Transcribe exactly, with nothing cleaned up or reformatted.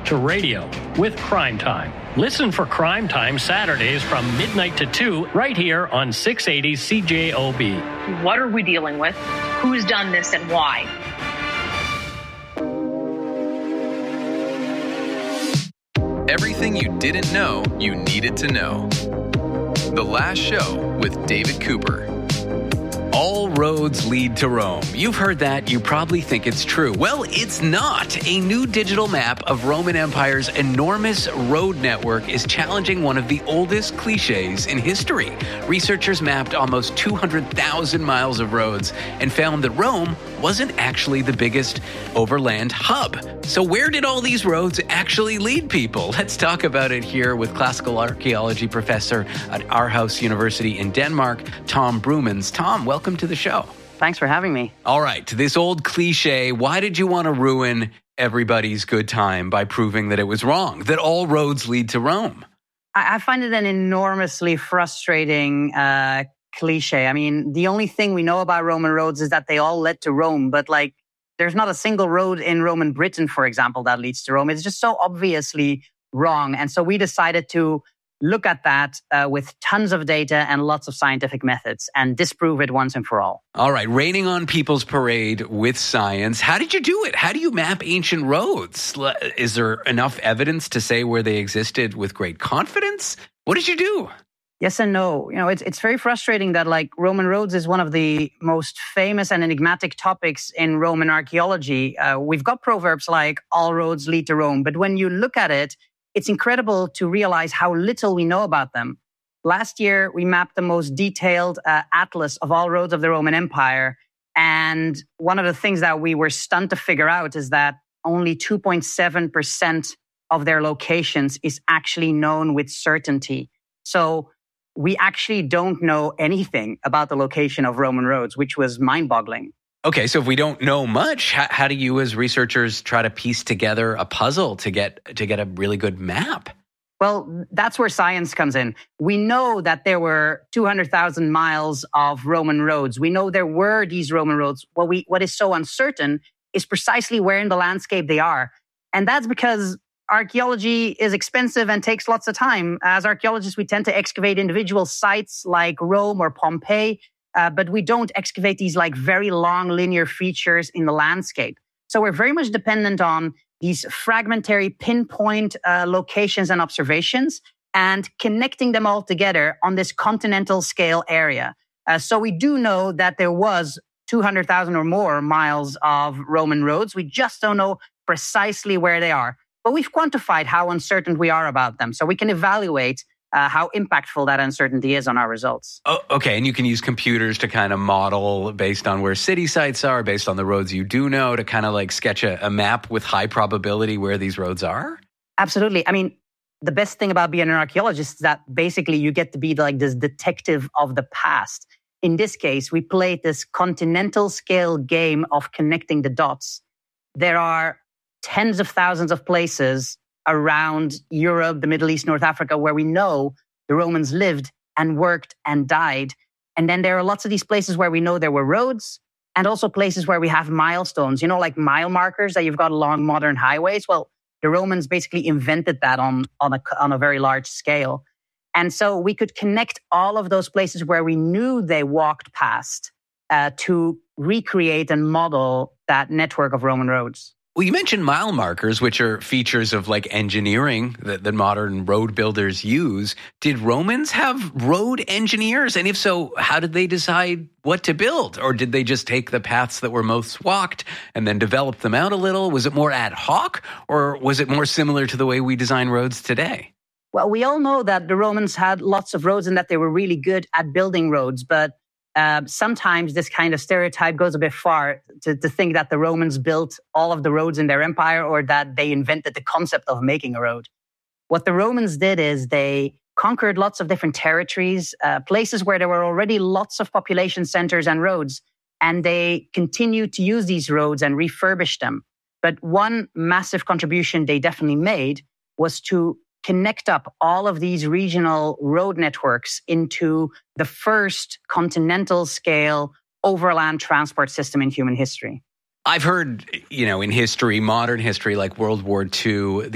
to radio with Crime Time. Listen for Crime Time Saturdays from midnight to two right here on six eighty C J O B. What are we dealing with? Who's done this and why? Everything you didn't know you needed to know. The Last Show with David Cooper. All roads lead to Rome. You've heard that. You probably think it's true. Well, it's not. A new digital map of Roman Empire's enormous road network is challenging one of the oldest cliches in history. Researchers mapped almost two hundred thousand miles of roads and found that Rome wasn't actually the biggest overland hub. So where did all these roads actually lead people? Let's talk about it here with classical archaeology professor at Aarhus University in Denmark, Tom Broomans. Tom, welcome to the show. Thanks for having me. All right, to this old cliche, why did you want to ruin everybody's good time by proving that it was wrong, that all roads lead to Rome? I, I find it an enormously frustrating uh, cliche. I mean, the only thing we know about Roman roads is that they all led to Rome, but like, there's not a single road in Roman Britain, for example, that leads to Rome. It's just so obviously wrong. And so we decided to look at that uh, with tons of data and lots of scientific methods and disprove it once and for all. All right, raining on people's parade with science. How did you do it? How do you map ancient roads? Is there enough evidence to say where they existed with great confidence? What did you do? Yes and no. You know, it's it's very frustrating that like Roman roads is one of the most famous and enigmatic topics in Roman archaeology. Uh, we've got proverbs like all roads lead to Rome, but when you look at it, it's incredible to realize how little we know about them. Last year, we mapped the most detailed uh, atlas of all roads of the Roman Empire. And one of the things that we were stunned to figure out is that only two point seven percent of their locations is actually known with certainty. So we actually don't know anything about the location of Roman roads, which was mind-boggling. Okay, so if we don't know much, how, how do you as researchers try to piece together a puzzle to get to get a really good map? Well, that's where science comes in. We know that there were two hundred thousand miles of Roman roads. We know there were these Roman roads. What we what is so uncertain is precisely where in the landscape they are. And that's because archaeology is expensive and takes lots of time. As archaeologists, we tend to excavate individual sites like Rome or Pompeii, uh, but we don't excavate these like very long linear features in the landscape. So we're very much dependent on these fragmentary pinpoint uh, locations and observations and connecting them all together on this continental scale area. Uh, so we do know that there was two hundred thousand or more miles of Roman roads. We just don't know precisely where they are. But we've quantified how uncertain we are about them, so we can evaluate uh, how impactful that uncertainty is on our results. Oh, okay, and you can use computers to kind of model based on where city sites are, based on the roads you do know, to kind of like sketch a, a map with high probability where these roads are? Absolutely. I mean, the best thing about being an archaeologist is that basically you get to be like this detective of the past. In this case, we played this continental scale game of connecting the dots. There are tens of thousands of places around Europe, the Middle East, North Africa, where we know the Romans lived and worked and died. And then there are lots of these places where we know there were roads and also places where we have milestones, you know, like mile markers that you've got along modern highways. Well, the Romans basically invented that on, on, a, on a very large scale. And so we could connect all of those places where we knew they walked past uh, to recreate and model that network of Roman roads. Well, you mentioned mile markers, which are features of like engineering that, that modern road builders use. Did Romans have road engineers? And if so, how did they decide what to build? Or did they just take the paths that were most walked and then develop them out a little? Was it more ad hoc, or was it more similar to the way we design roads today? Well, we all know that the Romans had lots of roads and that they were really good at building roads, but Uh, sometimes this kind of stereotype goes a bit far to, to think that the Romans built all of the roads in their empire or that they invented the concept of making a road. What the Romans did is they conquered lots of different territories, uh, places where there were already lots of population centers and roads, and they continued to use these roads and refurbish them. But one massive contribution they definitely made was to connect up all of these regional road networks into the first continental scale overland transport system in human history. I've heard, you know, in history, modern history, like World War Two,